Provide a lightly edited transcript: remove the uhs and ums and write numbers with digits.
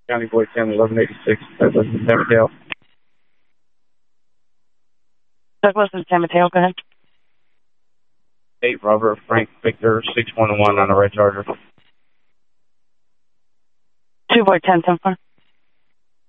County Boy 10, 1186. Douglas and San Mateo. Douglas and San Mateo, go ahead. 8 Robert Frank Victor 611 on the Red Charger. 2 Boy 10, 10 4.